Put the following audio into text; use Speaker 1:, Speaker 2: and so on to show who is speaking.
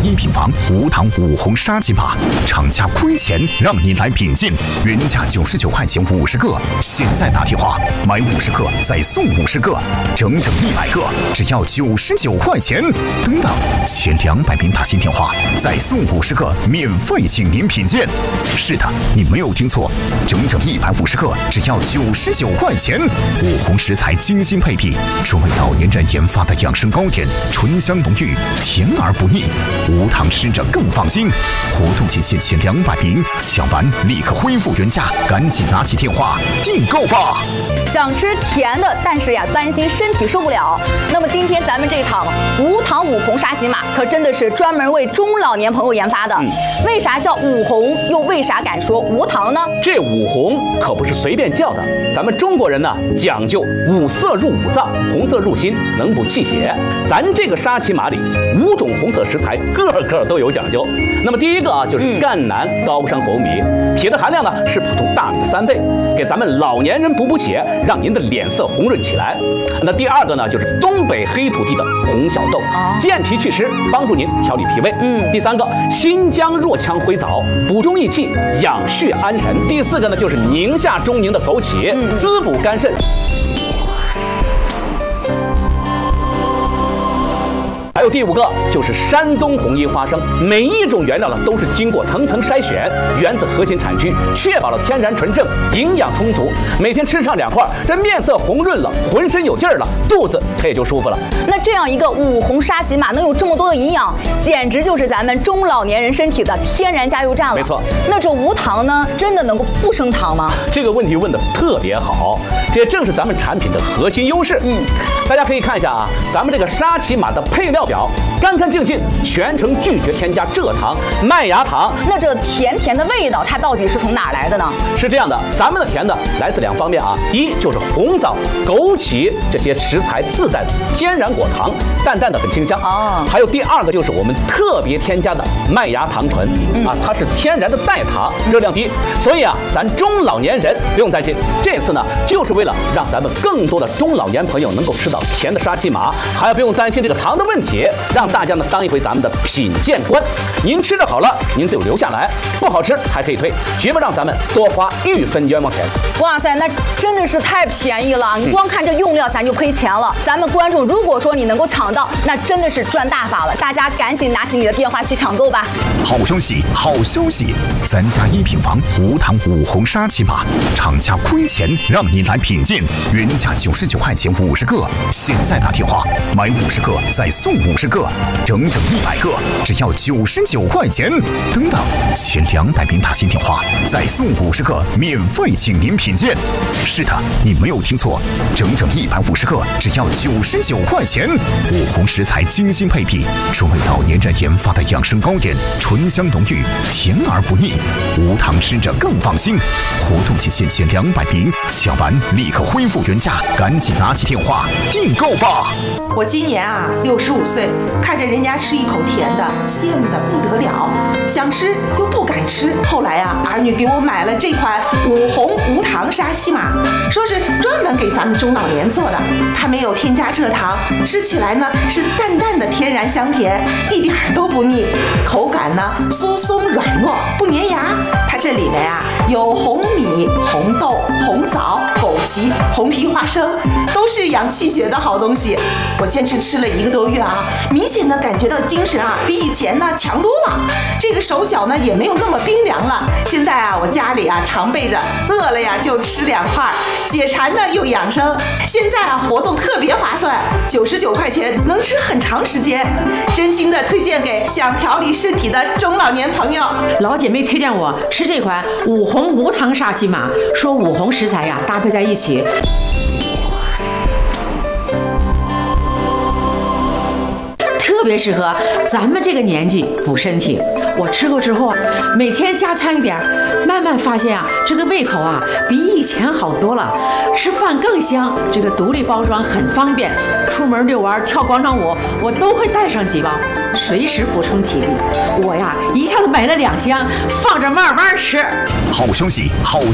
Speaker 1: 一品房无糖5红沙琪玛，厂家亏钱让你来品鉴，原价99块钱50个，现在打电话买50个再送50个，整整100个，只要99块钱。等等，前200名打进电话再送50个，免费请您品鉴。是的，你没有听错，整整150个，只要99块钱。5红食材精心配比，专为老年人研发的养生糕点，醇香浓郁，甜而不腻，无糖吃着更放心。活动期限前200名，抢完立刻恢复原价，赶紧拿起电话订购吧！
Speaker 2: 想吃甜的，但是呀担心身体受不了。那么今天咱们这场无糖5红沙琪玛可真的是专门为中老年朋友研发的。为啥叫5红，又为啥敢说无糖呢？
Speaker 3: 这5红可不是随便叫的，咱们中国人呢讲究5色入5脏，红色入心，能补气血。咱这个沙琪玛里5种红色食材，个个都有讲究。那么第一个啊，就是赣南高山红米，铁的含量呢是普通大米的3倍，给咱们老年人补血，让您的脸色红润起来。那第二个呢，就是东北黑土地的红小豆，健脾祛湿，帮助您调理脾胃。第三个，新疆若羌灰枣，补中益气，养血安神。第四个呢，就是宁夏中宁的枸杞，滋补肝肾。还有第5个就是山东红衣花生，每一种原料呢都是经过层层筛选，源自核心产区，确保了天然纯正，营养充足。每天吃上2块，这面色红润了，浑身有劲儿了，肚子它也就舒服了。
Speaker 2: 那这样一个5红沙琪玛能有这么多的营养，简直就是咱们中老年人身体的天然加油站了。
Speaker 3: 没错。
Speaker 2: 那这无糖呢，真的能够不升糖吗？
Speaker 3: 这个问题问得特别好，这正是咱们产品的核心优势。大家可以看一下啊，咱们这个沙琪玛的配料表干干净净，全程拒绝添加蔗糖、麦芽糖。
Speaker 2: 那这甜甜的味道，它到底是从哪儿来的呢？
Speaker 3: 是这样的，咱们的甜的来自2方面啊，一就是红枣、枸杞这些食材自带的天然果糖，淡淡的很清香啊。还有第2个就是我们特别添加的麦芽糖醇啊，它是天然的代糖，热量低，所以啊，咱中老年人不用担心。这次呢，就是为了让咱们更多的中老年朋友能够吃到甜的沙琪玛，还要不用担心这个糖的问题，让大家呢当一回咱们的品鉴官。您吃着好了，您就留下来；不好吃还可以退，绝不让咱们多花1分冤枉钱。
Speaker 2: 哇塞，那真的是太便宜了！你光看这用料，咱就赔钱了。咱们观众如果说你能够抢到，那真的是赚大发了。大家赶紧拿起你的电话去抢购吧！
Speaker 1: 好消息，好消息！咱家1品房无糖5红沙琪玛，厂家亏钱让你来品鉴，原价99块钱50个，现在打电话买50个再送50个，整整100个，只要99块钱。等等，前200名打进电话再送50个，免费请您品鉴。是的，你没有听错，整整150个，只要99块钱。5红食材精心配比，专为老年人研发的养生糕点，醇香浓郁，甜而不腻，无糖吃着更放心。活动期限前200名，抢完立刻恢复原价，赶紧拿起电话订购吧！
Speaker 4: 我今年啊65岁，看着人家吃一口甜的，羡慕的不得了，想吃又不敢吃。后来啊，儿女给我买了这款5红无糖沙琪玛，说是专门给咱们中老年做的，它没有添加蔗糖，吃起来呢是淡淡的天然香甜，一点都不腻，口感呢酥松软糯，不粘牙。它这里面啊有红米、红豆、红枣、枸杞、红皮花生，都是养气血的好东西。我坚持吃了1个多月啊，明显的感觉到精神啊比以前呢强多了，这个手脚呢也没有那么冰凉了。现在啊，我家里啊常备着，饿了呀就吃2块，解馋呢又养生。现在啊活动特别划算，99块钱能吃很长时间，真心的推荐给想调理身体的中老年朋友。
Speaker 5: 老姐妹推荐我吃这款5红无糖沙琪玛，说5红食材呀搭配在一起，特别适合咱们这个年纪补身体。我吃过之后啊，每天加餐一点，慢慢发现啊，这个胃口啊比以前好多了，吃饭更香。这个独立包装很方便，出门遛弯、跳广场舞，我都会带上几包，随时补充体力。我呀一下子买了2箱，放着慢慢吃。
Speaker 1: 好消息，好